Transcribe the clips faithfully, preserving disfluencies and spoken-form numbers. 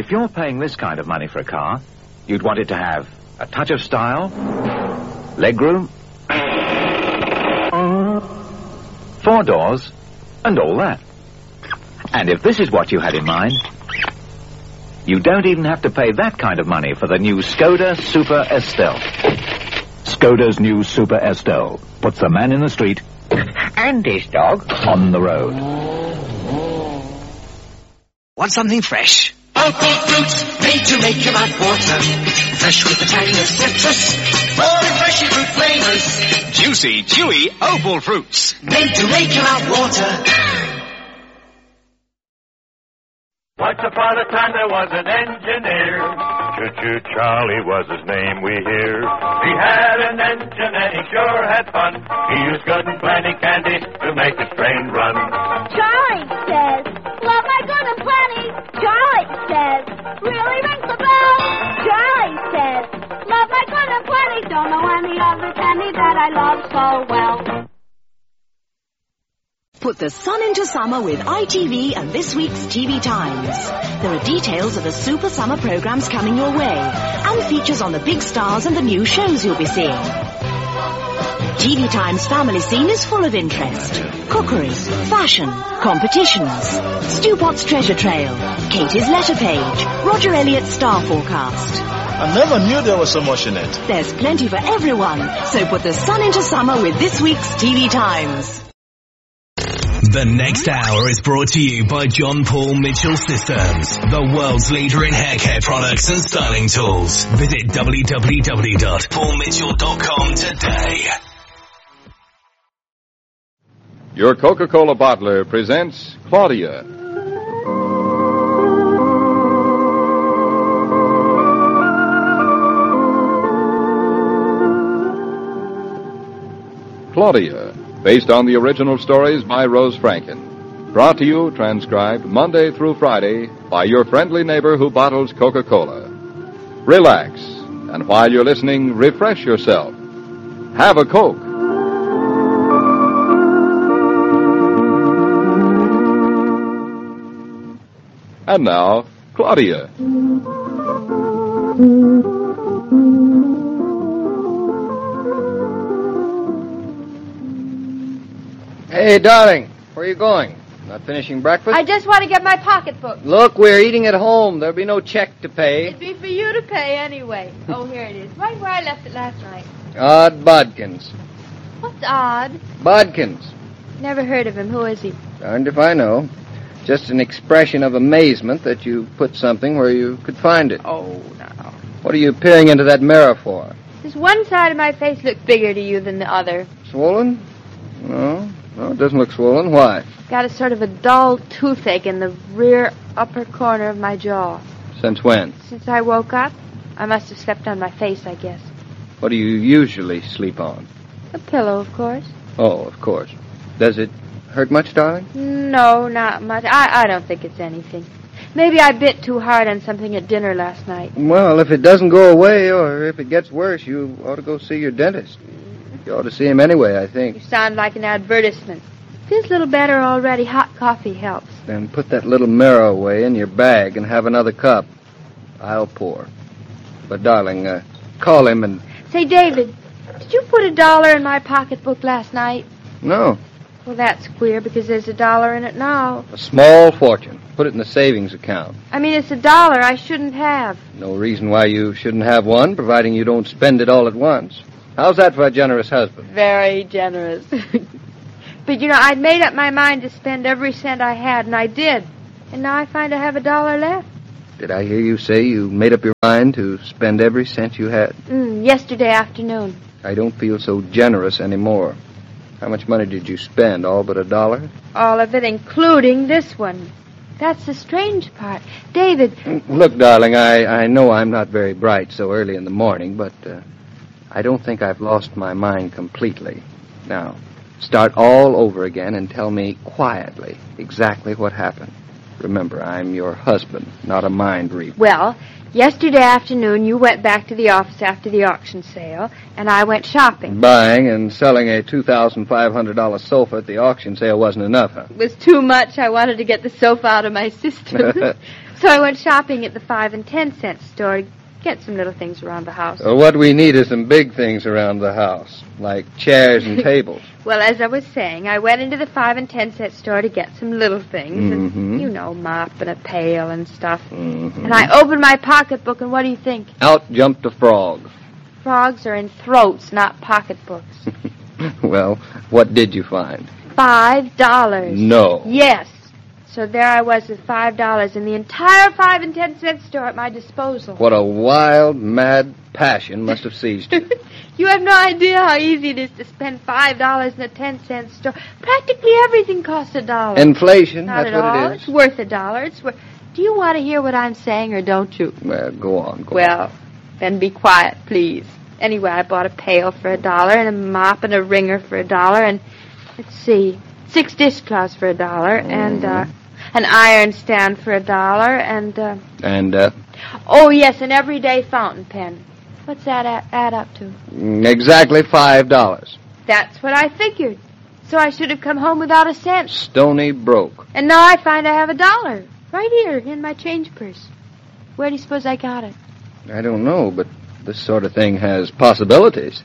If you're paying this kind of money for a car, you'd want it to have a touch of style, legroom, four doors, and all that. And if this is what you had in mind, you don't even have to pay that kind of money for the new Skoda Super Estelle. Skoda's new Super Estelle puts the man in the street and his dog on the road. Want something fresh? Opal fruits made to make your mouth water. Fresh with the tang of citrus. More refreshing fruit flavors. Juicy, chewy Opal fruits. Made to make your mouth water. Once upon a time there was an engineer. Choo-choo Charlie was his name, we hear. He had an engine and he sure had fun. He used good and plenty candy to make his train run. Charlie says, love my good and plenty. Charlie says, really rings the bell. Charlie says, love my good and plenty. Don't know any other candy that I love so well. Put the sun into summer with I T V and this week's T V Times. There are details of the super summer programs coming your way and features on the big stars and the new shows you'll be seeing. T V Times family scene is full of interest. Cookery, fashion, competitions, Stu Potts treasure trail, Katie's letter page, Roger Elliott's star forecast. I never knew there was so much in it. There's plenty for everyone, so put the sun into summer with this week's T V Times. The next hour is brought to you by John Paul Mitchell Systems, the world's leader in hair care products and styling tools. Visit w w w dot paul mitchell dot com today. Your Coca-Cola bottler presents Claudia. Claudia, based on the original stories by Rose Franken. Brought to you, transcribed, Monday through Friday by your friendly neighbor who bottles Coca-Cola. Relax, and while you're listening, refresh yourself. Have a Coke. And now, Claudia. Hey, darling, where are you going? Not finishing breakfast? I just want to get my pocketbook. Look, we're eating at home. There'll be no check to pay. It'd be for you to pay anyway. Oh, here it is. Right where I left it last night. Odd Bodkins. What's odd? Bodkins. Never heard of him. Who is he? Darned if I know. Just an expression of amazement that you put something where you could find it. Oh, now. What are you peering into that mirror for? Does one side of my face look bigger to you than the other? Swollen? No. No, it doesn't look swollen. Why? Got a sort of a dull toothache in the rear upper corner of my jaw. Since when? Since I woke up. I must have slept on my face, I guess. What do you usually sleep on? A pillow, of course. Oh, of course. Does it hurt much, darling? No, not much. I, I don't think it's anything. Maybe I bit too hard on something at dinner last night. Well, if it doesn't go away or if it gets worse, you ought to go see your dentist. You ought to see him anyway, I think. You sound like an advertisement. Feels a little better already. Hot coffee helps. Then put that little mirror away in your bag and have another cup. I'll pour. But, darling, uh, call him and... Say, David, did you put a dollar in my pocketbook last night? No. Well, that's queer, because there's a dollar in it now. A small fortune. Put it in the savings account. I mean, it's a dollar I shouldn't have. No reason why you shouldn't have one, providing you don't spend it all at once. How's that for a generous husband? Very generous. But, you know, I'd made up my mind to spend every cent I had, and I did. And now I find I have a dollar left. Did I hear you say you made up your mind to spend every cent you had? Mm, yesterday afternoon. I don't feel so generous anymore. How much money did you spend, all but a dollar? All of it, including this one. That's the strange part. David... Look, darling, I, I know I'm not very bright so early in the morning, but uh, I don't think I've lost my mind completely. Now, start all over again and tell me quietly exactly what happened. Remember, I'm your husband, not a mind reader. Well, yesterday afternoon you went back to the office after the auction sale, and I went shopping. Buying and selling a two thousand five hundred dollars sofa at the auction sale wasn't enough, huh? It was too much. I wanted to get the sofa out of my system. So I went shopping at the five and ten cent store to get some little things around the house. Well, what we need is some big things around the house, like chairs and tables. Well, as I was saying, I went into the five and ten cent store to get some little things. Mm-hmm. And, you know, mop and a pail and stuff. Mm-hmm. And I opened my pocketbook, and what do you think? Out jumped a frog. Frogs are in throats, not pocketbooks. Well, what did you find? Five dollars. No. Yes. So there I was with five dollars and the entire five and ten cent store at my disposal. What a wild, mad passion must have seized you. You have no idea how easy it is to spend five dollars in a ten cent store. Practically everything costs a dollar. Inflation, Not that's at what all. it is. It's worth a dollar. It's worth. Do you want to hear what I'm saying, or don't you? Well, go on, go well, on. then be quiet, please. Anyway, I bought a pail for a dollar and a mop and a wringer for a dollar and, let's see, six dishcloths for a dollar mm-hmm. and uh, an iron stand for a dollar and... Uh, and, uh... Oh, yes, an everyday fountain pen. What's that add, add up to? Exactly five dollars. That's what I figured. So I should have come home without a cent. Stony broke. And now I find I have a dollar. Right here in my change purse. Where do you suppose I got it? I don't know, but this sort of thing has possibilities.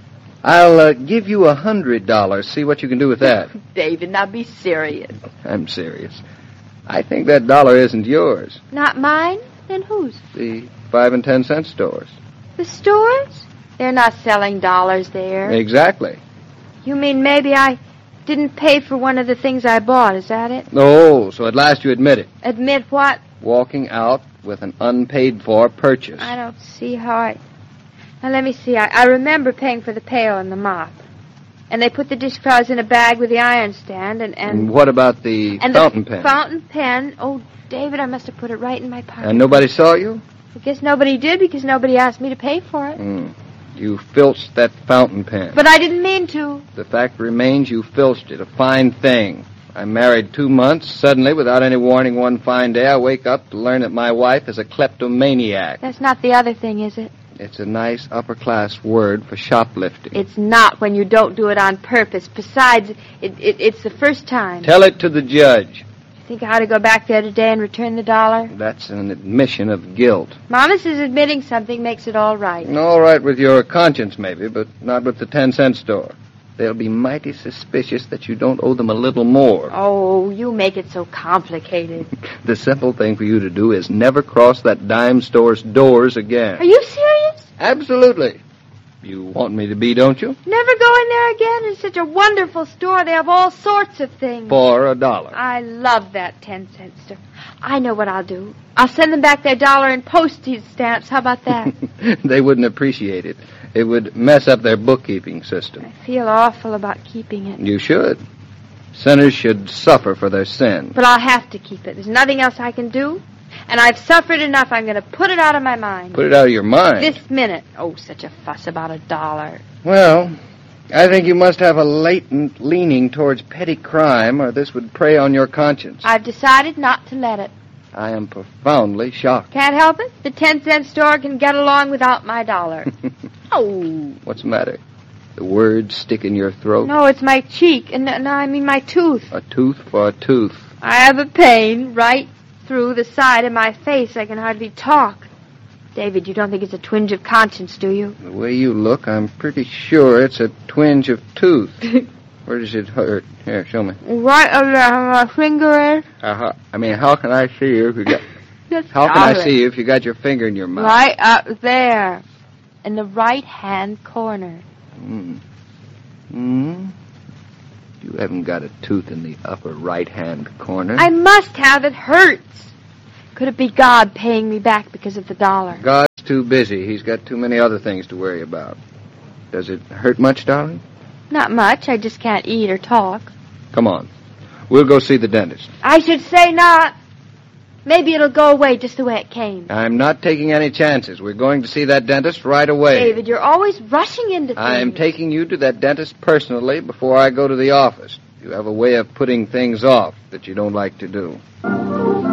I'll uh, give you a hundred dollars. See what you can do with that. David, now be serious. I'm serious. I think that dollar isn't yours. Not mine? Then whose? The five and ten cent stores. The stores? They're not selling dollars there. Exactly. You mean maybe I didn't pay for one of the things I bought, is that it? Oh, so at last you admit it. Admit what? Walking out with an unpaid-for purchase. I don't see how I... Now, let me see. I, I remember paying for the pail and the mop. And they put the dishcloths in a bag with the iron stand, and... And, and what about the and fountain the pen? fountain pen. Oh, David, I must have put it right in my pocket. And nobody saw you? I guess nobody did, because nobody asked me to pay for it. Mm. You filched that fountain pen. But I didn't mean to. The fact remains you filched it. A fine thing. I'm married two months. Suddenly, without any warning, one fine day, I wake up to learn that my wife is a kleptomaniac. That's not the other thing, is it? It's a nice upper-class word for shoplifting. It's not when you don't do it on purpose. Besides, it, it, it's the first time. Tell it to the judge. You think I ought to go back there today and return the dollar? That's an admission of guilt. Mama says admitting something makes it all right. All right with your conscience, maybe, but not with the ten-cent store. They'll be mighty suspicious that you don't owe them a little more. Oh, you make it so complicated. The simple thing for you to do is never cross that dime store's doors again. Are you serious? Absolutely. You want me to be, don't you? Never go in there again? It's such a wonderful store. They have all sorts of things. For a dollar. I love that ten-cent store. I know what I'll do. I'll send them back their dollar in postage stamps. How about that? They wouldn't appreciate it. It would mess up their bookkeeping system. I feel awful about keeping it. You should. Sinners should suffer for their sin. But I'll have to keep it. There's nothing else I can do. And I've suffered enough. I'm going to put it out of my mind. Put it out of your mind? This minute. Oh, such a fuss about a dollar. Well, I think you must have a latent leaning towards petty crime, or this would prey on your conscience. I've decided not to let it. I am profoundly shocked. Can't help it. The ten-cent store can get along without my dollar. Oh. What's the matter? The words stick in your throat? No, it's my cheek. And no, I mean my tooth. A tooth for a tooth. I have a pain right through the side of my face. I can hardly talk. David, you don't think it's a twinge of conscience, do you? The way you look, I'm pretty sure it's a twinge of tooth. Where does it hurt? Here, show me. Right over my finger. Uh, I mean, how can I see you if you got... how can I see you if you got your finger in your mouth? Right up there. In the right-hand corner. Hmm. Hmm? You haven't got a tooth in the upper right-hand corner. I must have. It hurts. Could it be God paying me back because of the dollar? God's too busy. He's got too many other things to worry about. Does it hurt much, darling? Not much. I just can't eat or talk. Come on. We'll go see the dentist. I should say not. Maybe it'll go away just the way it came. I'm not taking any chances. We're going to see that dentist right away. David, you're always rushing into things. I'm taking you to that dentist personally before I go to the office. You have a way of putting things off that you don't like to do.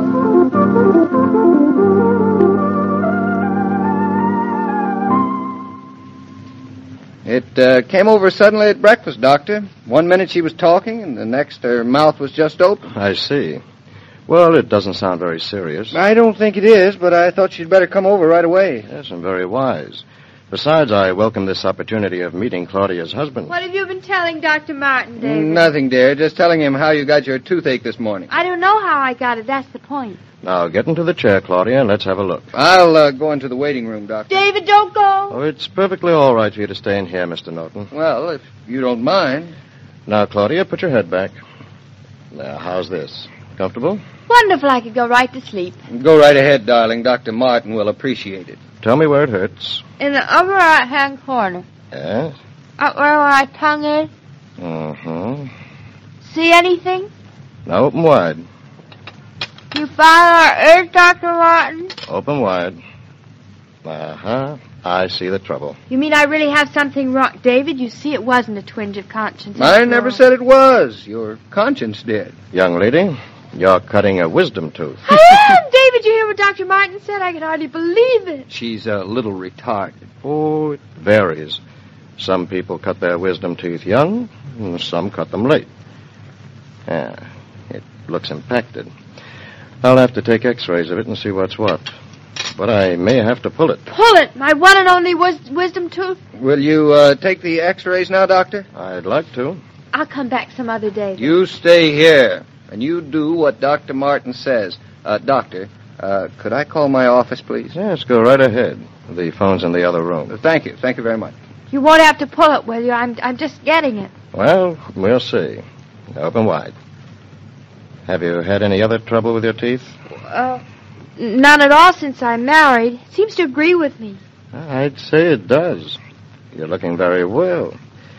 It uh, came over suddenly at breakfast, Doctor. One minute she was talking, and the next her mouth was just open. I see. Well, it doesn't sound very serious. I don't think it is, but I thought she'd better come over right away. Yes, and very wise. Besides, I welcome this opportunity of meeting Claudia's husband. What have you been telling Doctor Martin, David? Nothing, dear. Just telling him how you got your toothache this morning. I don't know how I got it. That's the point. Now, get into the chair, Claudia, and let's have a look. I'll uh, go into the waiting room, Doctor. David, don't go. Oh, it's perfectly all right for you to stay in here, Mister Norton. Well, if you don't mind. Now, Claudia, put your head back. Now, how's this? Comfortable? Wonderful. I could go right to sleep. Go right ahead, darling. Doctor Martin will appreciate it. Tell me where it hurts. In the upper right-hand corner. Yes? Up where my tongue is. Mm-hmm. See anything? Now open wide. You follow our ears, Doctor Martin? Open wide. Uh-huh. I see the trouble. You mean I really have something wrong? David, you see it wasn't a twinge of conscience. I never said it was. Your conscience did. Young lady, you're cutting a wisdom tooth. I am! David, you hear what Doctor Martin said? I can hardly believe it. She's a little retarded. Oh, it varies. Some people cut their wisdom teeth young, and some cut them late. Yeah, it looks impacted. I'll have to take x-rays of it and see what's what. But I may have to pull it. Pull it? My one and only wis- wisdom tooth? Will you uh, take the x-rays now, Doctor? I'd like to. I'll come back some other day. You stay here, and you do what Doctor Martin says. Uh, Doctor, uh, could I call my office, please? Yes, go right ahead. The phone's in the other room. Uh, thank you. Thank you very much. You won't have to pull it, will you? I'm, I'm just getting it. Well, we'll see. Open wide. Have you had any other trouble with your teeth? Uh, none at all since I'm married. It seems to agree with me. I'd say it does. You're looking very well.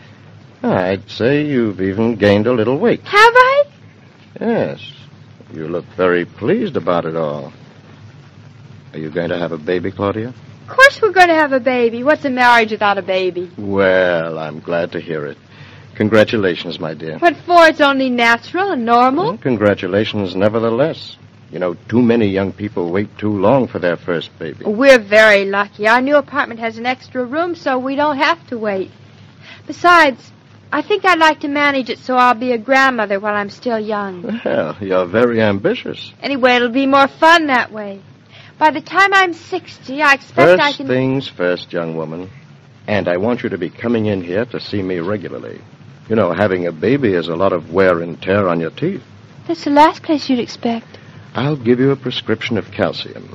I'd say you've even gained a little weight. Have I? Yes. You look very pleased about it all. Are you going to have a baby, Claudia? Of course we're going to have a baby. What's a marriage without a baby? Well, I'm glad to hear it. Congratulations, my dear. What for? It's only natural and normal. Well, congratulations nevertheless. You know, too many young people wait too long for their first baby. We're very lucky. Our new apartment has an extra room, so we don't have to wait. Besides, I think I'd like to manage it so I'll be a grandmother while I'm still young. Well, you're very ambitious. Anyway, it'll be more fun that way. By the time I'm sixty, I expect First I can... First things first, young woman. And I want you to be coming in here to see me regularly. You know, having a baby is a lot of wear and tear on your teeth. That's the last place you'd expect. I'll give you a prescription of calcium.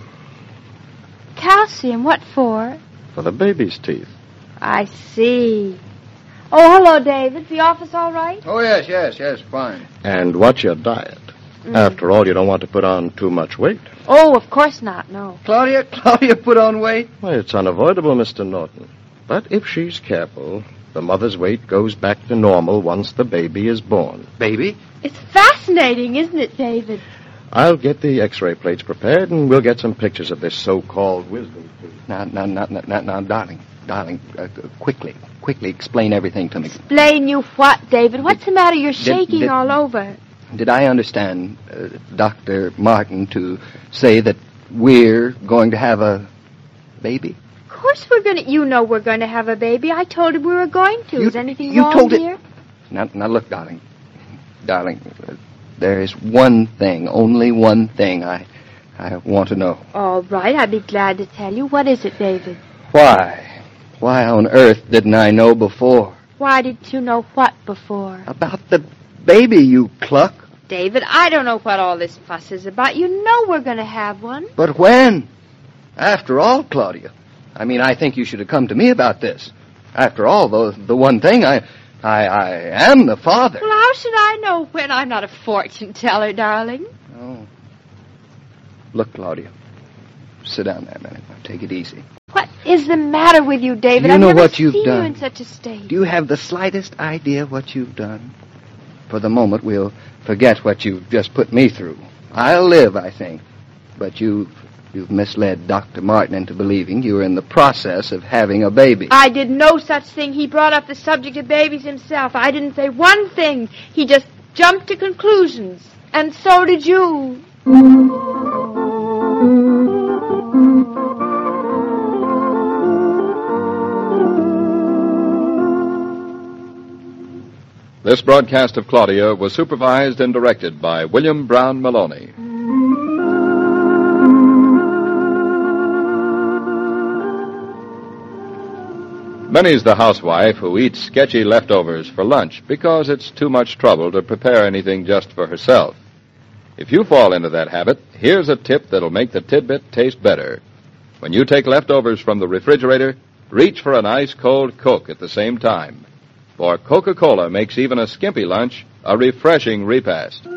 Calcium? What for? For the baby's teeth. I see. Oh, hello, David. The office all right? Oh, yes, yes, yes, fine. And watch your diet. Mm. After all, you don't want to put on too much weight. Oh, of course not, no. Claudia, Claudia put on weight? Well, it's unavoidable, Mister Norton. But if she's careful, the mother's weight goes back to normal once the baby is born. Baby? It's fascinating, isn't it, David? I'll get the x-ray plates prepared, and we'll get some pictures of this so-called wisdom tooth. Now, now, now, now, now, darling, darling, uh, quickly, quickly explain everything to me. Explain you what, David? What's did, the matter? You're shaking did, did, all over. Did I understand uh, Doctor Martin to say that we're going to have a baby? Of course we're going to... You know we're going to have a baby. I told him we were going to. You, Is anything you wrong told here? It. Now, now, look, darling. Darling, uh, there is one thing, only one thing I, I want to know. All right, I'd be glad to tell you. What is it, David? Why? Why on earth didn't I know before? Why did you know what before? About the baby, you cluck. David, I don't know what all this fuss is about. You know we're going to have one. But when? After all, Claudia. I mean, I think you should have come to me about this. After all, the, the one thing, I, I, I am the father. Well, how should I know when? I'm not a fortune teller, darling. Oh. Look, Claudia. Sit down there a minute. Now, take it easy. What is the matter with you, David? Do you I've know never what you've seen done? you in such a state. Do you have the slightest idea what you've done? For the moment, we'll forget what you've just put me through. I'll live, I think. But you've, you've misled Doctor Martin into believing you were in the process of having a baby. I did no such thing. He brought up the subject of babies himself. I didn't say one thing. He just jumped to conclusions. And so did you. This broadcast of Claudia was supervised and directed by William Brown Maloney. Minnie's the housewife who eats sketchy leftovers for lunch because it's too much trouble to prepare anything just for herself. If you fall into that habit, here's a tip that'll make the tidbit taste better. When you take leftovers from the refrigerator, reach for an ice-cold Coke at the same time. For Coca-Cola makes even a skimpy lunch a refreshing repast.